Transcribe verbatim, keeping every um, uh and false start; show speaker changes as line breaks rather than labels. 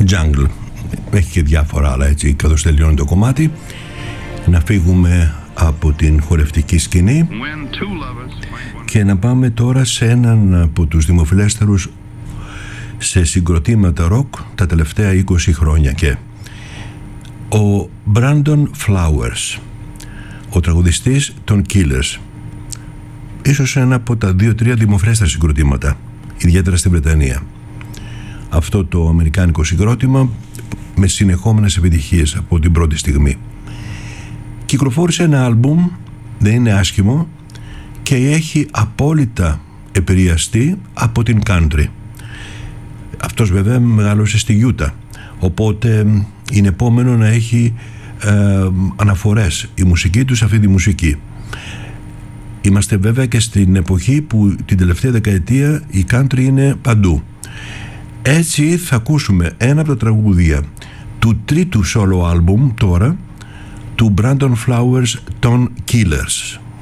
Jungle. Έχει και διάφορα άλλα, έτσι, καθώς τελειώνει το κομμάτι. Να φύγουμε από την χορευτική σκηνή και να πάμε τώρα σε έναν από τους δημοφιλέστερους σε συγκροτήματα ροκ τα τελευταία είκοσι χρόνια, και ο Brandon Flowers, ο τραγουδιστής των Killers. Ίσως ένα από τα δύο-τρία δημοφιλέστερα συγκροτήματα, ιδιαίτερα στην Βρετανία. Αυτό το αμερικάνικο συγκρότημα με συνεχόμενες επιτυχίες από την πρώτη στιγμή. Κυκλοφόρησε ένα άλμπουμ, δεν είναι άσχημο, και έχει απόλυτα επηρεαστεί από την country. Αυτός βέβαια μεγάλωσε στη Γιούτα, οπότε είναι επόμενο να έχει ε, αναφορές η μουσική του σε αυτή τη μουσική. Είμαστε βέβαια και στην εποχή που την τελευταία δεκαετία η country είναι παντού. Έτσι θα ακούσουμε ένα από τα τραγούδια του τρίτου solo άλμπουμ τώρα του Brandon Flowers των Killers.